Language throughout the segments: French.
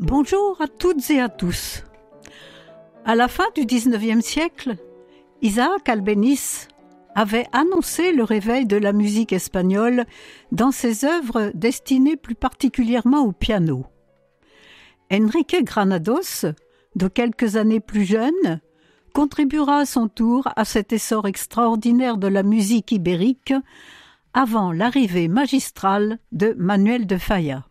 Bonjour à toutes et à tous. À la fin du XIXe siècle, Isaac Albéniz avait annoncé le réveil de la musique espagnole dans ses œuvres destinées plus particulièrement au piano. Enrique Granados, de quelques années plus jeune, contribuera à son tour à cet essor extraordinaire de la musique ibérique avant l'arrivée magistrale de Manuel de Falla.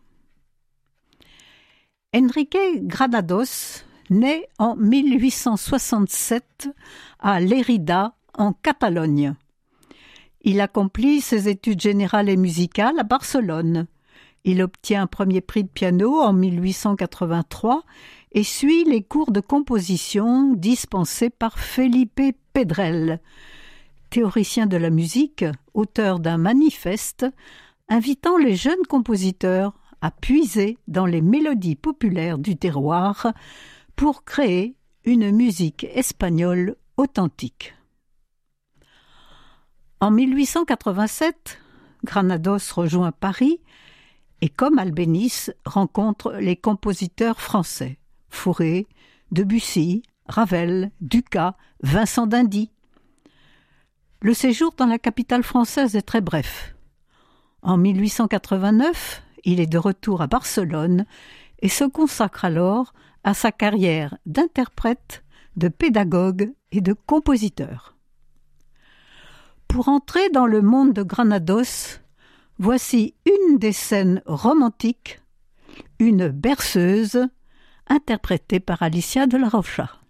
Enrique Granados naît en 1867 à Lérida, en Catalogne. Il accomplit ses études générales et musicales à Barcelone. Il obtient un premier prix de piano en 1883 et suit les cours de composition dispensés par Felipe Pedrell, théoricien de la musique, auteur d'un manifeste invitant les jeunes compositeurs à puiser dans les mélodies populaires du terroir pour créer une musique espagnole authentique. En 1887, Granados rejoint Paris et, comme Albéniz, rencontre les compositeurs français Fauré, Debussy, Ravel, Dukas, Vincent d'Indy. Le séjour dans la capitale française est très bref. En 1889, il est de retour à Barcelone et se consacre alors à sa carrière d'interprète, de pédagogue et de compositeur. Pour entrer dans le monde de Granados, voici une des scènes romantiques, une berceuse, interprétée par Alicia de la Rocha.